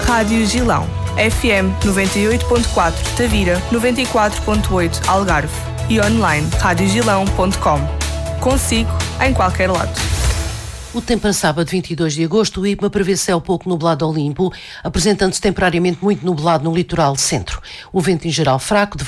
Rádio Gilão. FM 98.4 Tavira, 94.8 Algarve e online radiogilão.com. Consigo em qualquer lado. O tempo para sábado, 22 de agosto, o IPMA prevê céu pouco nublado ao limpo, apresentando-se temporariamente muito nublado no litoral centro. O vento em geral fraco, de